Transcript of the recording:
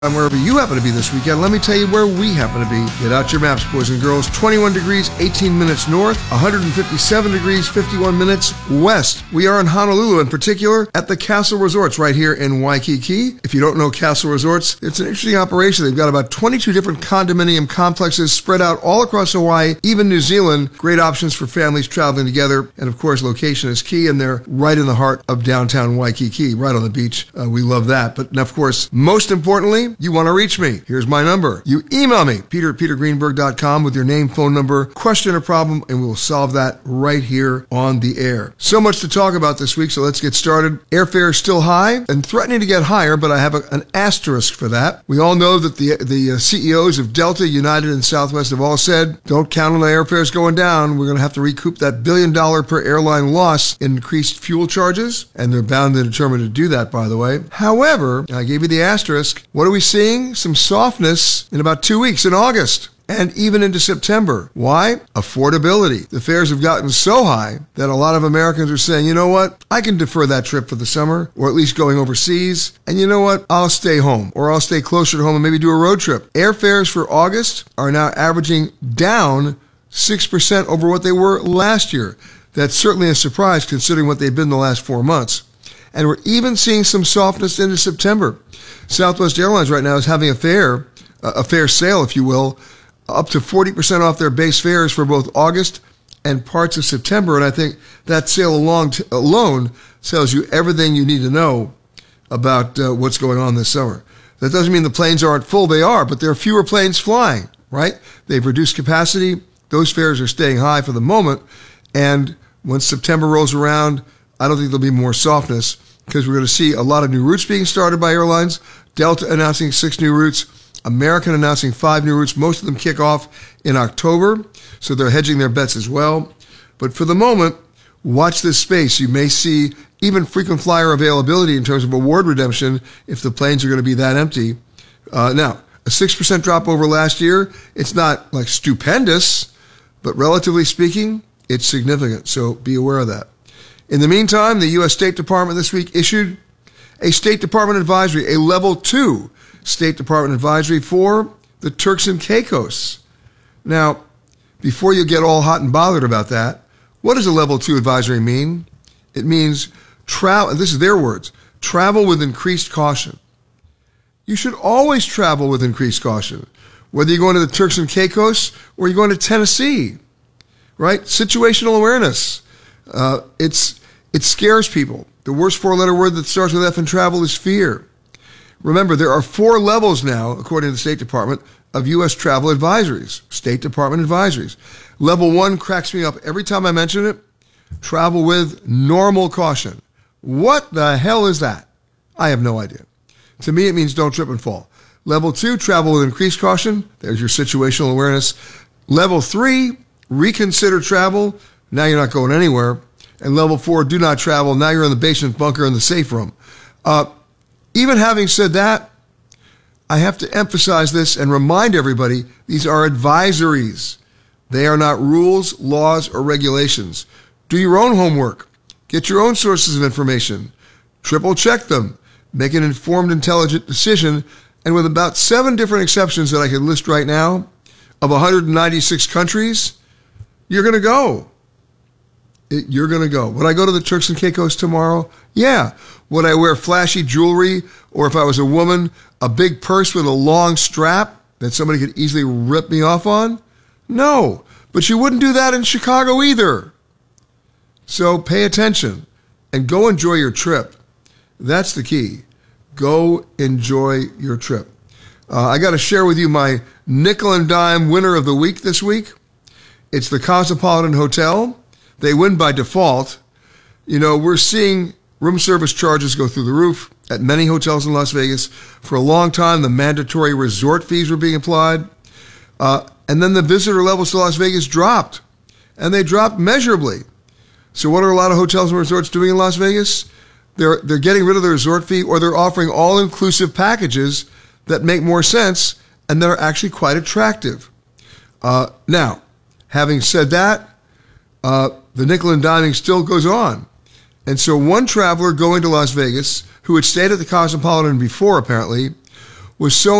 Wherever you happen to be this weekend, let me tell you where we happen to be. Get out your maps, boys and girls. 21 degrees, 18 minutes north, 157 degrees, 51 minutes west. We are in Honolulu, in particular, at the Castle Resorts right here in Waikiki. If you don't know Castle Resorts, it's an interesting operation. They've got about 22 different condominium complexes spread out all across Hawaii, even New Zealand. Great options for families traveling together. And of course, location is key, and they're right in the heart of downtown Waikiki, right on the beach. We love that. But of course, most importantly, you want to reach me. Here's my number. You email me, peter@petergreenberg.com, with your name, phone number, question or problem, and we'll solve that right here on the air. So much to talk about this week, so let's get started. Airfare is still high and threatening to get higher, but I have an asterisk for that. We all know that the CEOs of Delta, United, and Southwest have all said, don't count on the airfares going down. We're going to have to recoup that $1 billion per airline loss in increased fuel charges, and they're bound and determined to do that, by the way. However, I gave you the asterisk. What are we seeing? Some softness in about 2 weeks in August and even into September. Why? Affordability. The fares have gotten so high that a lot of Americans are saying, you know what? I can defer that trip for the summer, or at least going overseas. And you know what? I'll stay home, or I'll stay closer to home and maybe do a road trip. Airfares for August are now averaging down 6% over what they were last year. That's certainly a surprise considering what they've been the last 4 months. And we're even seeing some softness into September. Southwest Airlines right now is having a fare sale, if you will, up to 40% off their base fares for both August and parts of September. And I think that sale alone tells you everything you need to know about what's going on this summer. That doesn't mean the planes aren't full. They are, but there are fewer planes flying, right? They've reduced capacity. Those fares are staying high for the moment. And once September rolls around, I don't think there'll be more softness, because we're going to see a lot of new routes being started by airlines. Delta announcing 6 new routes, American announcing 5 new routes. Most of them kick off in October, so they're hedging their bets as well. But for the moment, watch this space. You may see even frequent flyer availability in terms of award redemption if the planes are going to be that empty. Now, a 6% drop over last year, it's not like stupendous, but relatively speaking, it's significant. So be aware of that. In the meantime, the U.S. State Department this week issued a State Department advisory, a Level 2 State Department advisory for the Turks and Caicos. Now, before you get all hot and bothered about that, what does a Level 2 advisory mean? It means travel, this is their words, travel with increased caution. You should always travel with increased caution, whether you're going to the Turks and Caicos or you're going to Tennessee, right? Situational awareness. It scares people. The worst 4-letter word that starts with F in travel is fear. Remember, there are 4 levels now, according to the State Department, of U.S. travel advisories, State Department advisories. Level 1 cracks me up every time I mention it. Travel with normal caution. What the hell is that? I have no idea. To me, it means don't trip and fall. Level 2, travel with increased caution. There's your situational awareness. Level 3, reconsider travel. Now you're not going anywhere. And level 4, do not travel. Now you're in the basement bunker in the safe room. Even having said that, I have to emphasize this and remind everybody, these are advisories. They are not rules, laws, or regulations. Do your own homework. Get your own sources of information. Triple check them. Make an informed, intelligent decision. And with about 7 different exceptions that I could list right now, of 196 countries, you're going to go. You're going to go. Would I go to the Turks and Caicos tomorrow? Yeah. Would I wear flashy jewelry, or if I was a woman, a big purse with a long strap that somebody could easily rip me off on? No. But you wouldn't do that in Chicago either. So pay attention and go enjoy your trip. That's the key. Go enjoy your trip. I got to share with you my nickel and dime winner of the week this week. It's the Cosmopolitan Hotel. They win by default. You know, we're seeing room service charges go through the roof at many hotels in Las Vegas. For a long time, the mandatory resort fees were being applied. And then the visitor levels to Las Vegas dropped. And they dropped measurably. So what are a lot of hotels and resorts doing in Las Vegas? They're getting rid of the resort fee, or they're offering all-inclusive packages that make more sense and that are actually quite attractive. Now, having said that, the nickel and diming still goes on. And so one traveler going to Las Vegas, who had stayed at the Cosmopolitan before apparently, was so